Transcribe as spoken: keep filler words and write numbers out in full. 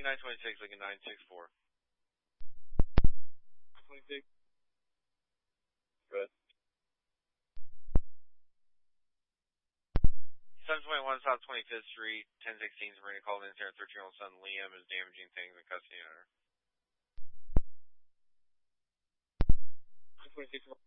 nine twenty-six, Lincoln nine six four. twenty-six. Good. seven twenty-one South twenty-fifth Street, ten sixteen, Marina called in here. thirteen-year-old son Liam is damaging things in custody of her. twenty-six.